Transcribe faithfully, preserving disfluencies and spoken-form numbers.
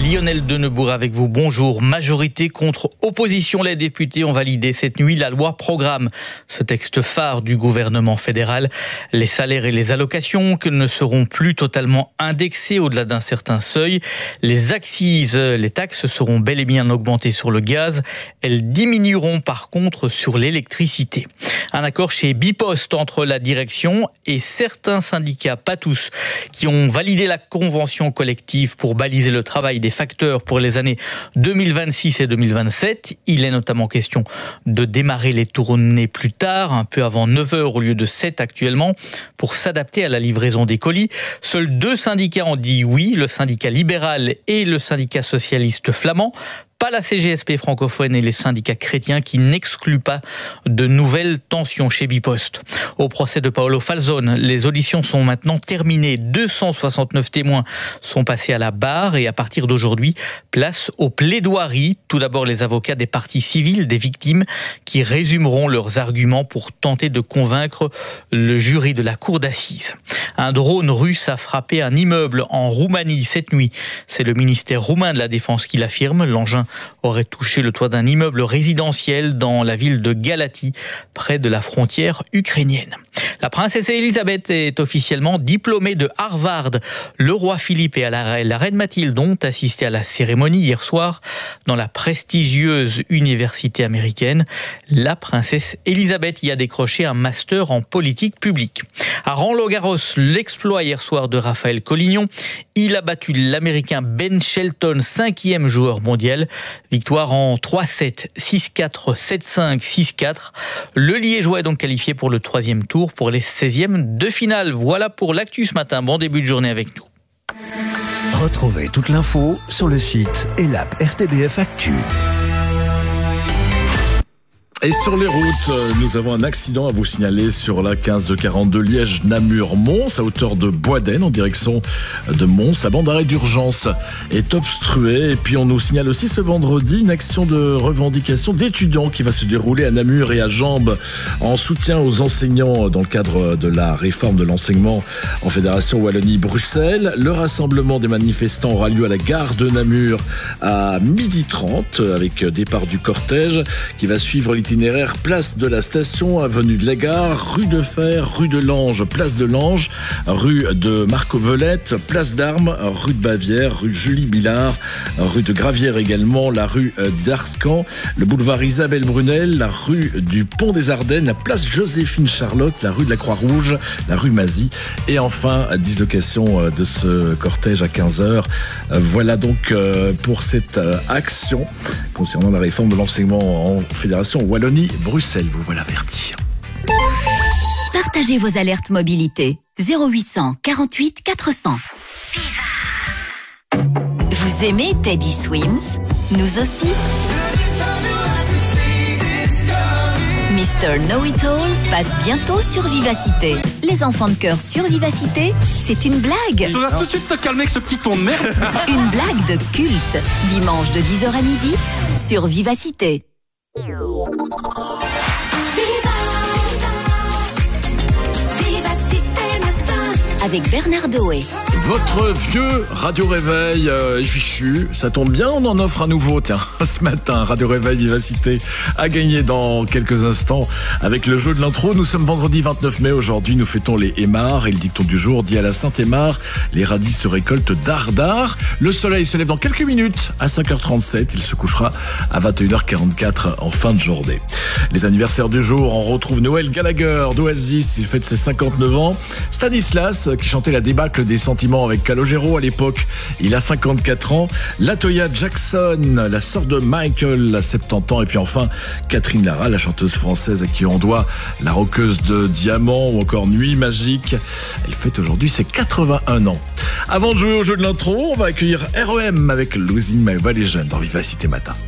Lionel Denebourg avec vous. Bonjour. Majorité contre opposition. Les députés ont validé cette nuit la loi programme. Ce texte phare du gouvernement fédéral. Les salaires et les allocations que ne seront plus totalement indexés au-delà d'un certain seuil. Les accises, les taxes seront bel et bien augmentées sur le gaz. Elles diminueront par contre sur l'électricité. Un accord chez Bipost entre la direction et certains syndicats, pas tous, qui ont validé la convention collective pour baliser le travail des facteurs pour les années deux mille vingt-six et deux mille vingt-sept. Il est notamment question de démarrer les tournées plus tard, un peu avant neuf heures au lieu de sept actuellement, pour s'adapter à la livraison des colis. Seuls deux syndicats ont dit oui, le syndicat libéral et le syndicat socialiste flamand. Pas la C G S P francophone et les syndicats chrétiens qui n'excluent pas de nouvelles tensions chez Bipost. Au procès de Paolo Falzone, les auditions sont maintenant terminées. deux cent soixante-neuf témoins sont passés à la barre et à partir d'aujourd'hui, place aux plaidoiries. Tout d'abord les avocats des parties civiles, des victimes, qui résumeront leurs arguments pour tenter de convaincre le jury de la cour d'assises. Un drone russe a frappé un immeuble en Roumanie cette nuit. C'est le ministère roumain de la Défense qui l'affirme. L'engin aurait touché le toit d'un immeuble résidentiel dans la ville de Galatie, près de la frontière ukrainienne. La princesse Elisabeth est officiellement diplômée de Harvard. Le roi Philippe et la reine Mathilde ont assisté à la cérémonie hier soir dans la prestigieuse université américaine. La princesse Elisabeth y a décroché un master en politique publique. À Roland-Garros, l'exploit hier soir de Raphaël Collignon. Il a battu l'Américain Ben Shelton, cinquième joueur mondial. Victoire en trois sept, six quatre, sept cinq, six quatre. Le Liégeois est donc qualifié pour le troisième tour pour les seizièmes de finale. Voilà pour l'actu ce matin. Bon début de journée avec nous. Retrouvez toute l'info sur le site et l'app R T B F Actu. Et sur les routes, nous avons un accident à vous signaler sur la quinze quarante-deux Liège-Namur-Mons, à hauteur de Boisdaine, en direction de Mons. La bande d'arrêt d'urgence est obstruée. Et puis on nous signale aussi ce vendredi une action de revendication d'étudiants qui va se dérouler à Namur et à Jambes en soutien aux enseignants dans le cadre de la réforme de l'enseignement en Fédération Wallonie-Bruxelles. Le rassemblement des manifestants aura lieu à la gare de Namur à midi trente avec départ du cortège qui va suivre l'itinéraire place de la station, avenue de la Gare, rue de Fer, rue de Lange, place de Lange, rue de Marcovelette, place d'Armes, rue de Bavière, rue Julie Billard, rue de Gravière également, la rue d'Arscan, le boulevard Isabelle Brunel, la rue du Pont des Ardennes, la place Joséphine Charlotte, la rue de la Croix-Rouge, la rue Mazie et enfin dislocation de ce cortège à quinze heures. Voilà donc pour cette action concernant la réforme de l'enseignement en Fédération Wallonie-Bruxelles. Vous voilà averti. Partagez vos alertes mobilité. zéro huit cent quarante-huit quatre cents. Vous aimez Teddy Swims? Nous aussi. Mister Know-It-All passe bientôt sur Vivacité. Les enfants de cœur sur Vivacité, c'est une blague. Tu vas tout de suite te calmer avec ce petit ton de merde. Une blague de culte. Dimanche de dix heures à midi sur Vivacité. Avec Bernard Doé. Votre vieux Radio Réveil euh, est fichu, ça tombe bien, on en offre un nouveau, tiens, ce matin, Radio Réveil Vivacité à gagner dans quelques instants avec le jeu de l'intro. Nous sommes vendredi vingt-neuf mai, aujourd'hui nous fêtons les Aymars et le dicton du jour dit à la Saint-Aymar, les radis se récoltent dardard. Le soleil se lève dans quelques minutes à cinq heures trente-sept, il se couchera à vingt et une heures quarante-quatre en fin de journée. Les anniversaires du jour, on retrouve Noël Gallagher d'Oasis, il fête ses cinquante-neuf ans, Stanislas qui chantait la débâcle des sentiments avec Calogero à l'époque, il a cinquante-quatre ans, Latoya Jackson, la sœur de Michael, a soixante-dix ans, et puis enfin Catherine Lara, la chanteuse française à qui on doit La Roqueuse de Diamant ou encore Nuit Magique. Elle fête aujourd'hui ses quatre-vingt-un ans. Avant de jouer au jeu de l'intro, on va accueillir R E M avec Losing My Religion dans Vivacité Matin.